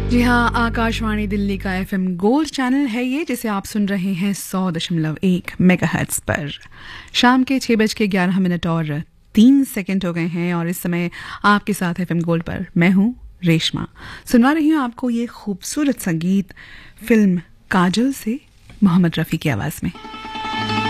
जी हाँ, आकाशवाणी दिल्ली का FM gold channel है ये, जिसे आप सुन रहे हैं 100.1 मेगाहर्ट्ज पर। शाम के 6:11 और 3 सेकंड हो गए हैं और इस समय आपके साथ एफएम गोल्ड पर मैं हूँ रेशमा। सुनवा रही हूँ आपको ये खूबसूरत संगीत फिल्म काजल से मोहम्मद रफ़ी की आवाज़ में।